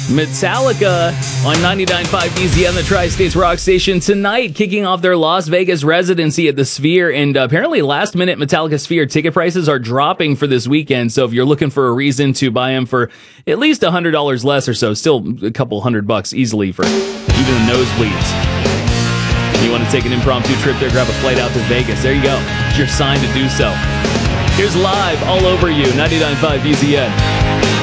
Metallica on 99.5 BZN, the Tri-States Rock Station, tonight, kicking off their Las Vegas residency at the Sphere. And apparently last-minute Metallica Sphere ticket prices are dropping for this weekend. So if you're looking for a reason to buy them for at least $100 less or so, still a couple $100 easily for even the nosebleeds. You want to take an impromptu trip there, grab a flight out to Vegas. There you go. It's your sign to do so. Here's Live All Over You, 99.5 BZN.